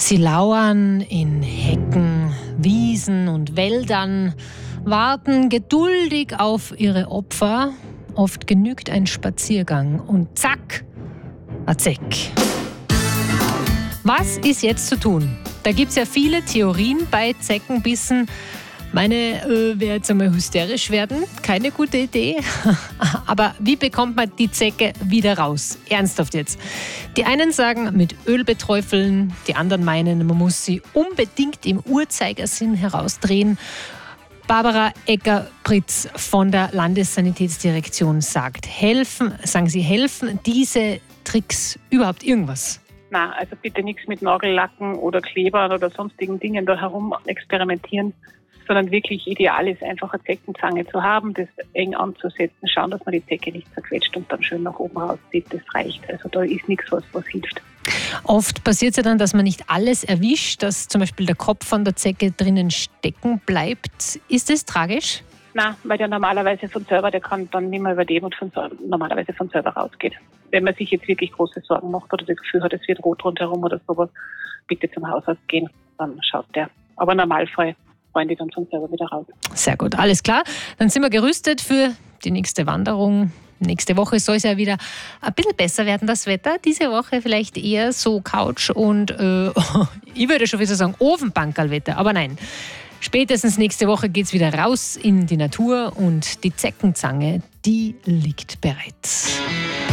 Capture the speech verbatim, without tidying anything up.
Sie lauern in Hecken, Wiesen und Wäldern, warten geduldig auf ihre Opfer. Oft genügt ein Spaziergang und zack, a Zeck. Was ist jetzt zu tun? Da gibt es ja viele Theorien bei Zeckenbissen. Meine äh, wäre jetzt einmal hysterisch werden. Keine gute Idee. Aber wie bekommt man die Zecke wieder raus? Ernsthaft jetzt. Die einen sagen mit Öl beträufeln, die anderen meinen, man muss sie unbedingt im Uhrzeigersinn herausdrehen. Barbara Egger-Pritz von der Landessanitätsdirektion sagt, helfen, sagen Sie, helfen diese Tricks überhaupt irgendwas? Na, also bitte nichts mit Nagellacken oder Klebern oder sonstigen Dingen da herum experimentieren, sondern wirklich ideal ist, einfach eine Zeckenzange zu haben, das eng anzusetzen, schauen, dass man die Zecke nicht zerquetscht und dann schön nach oben rauszieht, das reicht. Also da ist nichts, was, was hilft. Oft passiert es ja dann, dass man nicht alles erwischt, dass zum Beispiel der Kopf von der Zecke drinnen stecken bleibt. Ist das tragisch? Nein, weil der normalerweise von selber, der kann dann nicht mehr überleben und von, normalerweise von selber rausgeht. Wenn man sich jetzt wirklich große Sorgen macht oder das Gefühl hat, es wird rot rundherum oder sowas, bitte zum Hausarzt gehen, dann schaut der. Aber im Normalfall freuen die dann von selber wieder raus. Sehr gut, alles klar. Dann sind wir gerüstet für die nächste Wanderung. Nächste Woche soll es ja wieder ein bisschen besser werden, das Wetter. Diese Woche vielleicht eher so Couch und, äh, ich würde schon wieder sagen, Ofenbankerlwetter. Aber nein, spätestens nächste Woche geht es wieder raus in die Natur und die Zeckenzange, die liegt bereit.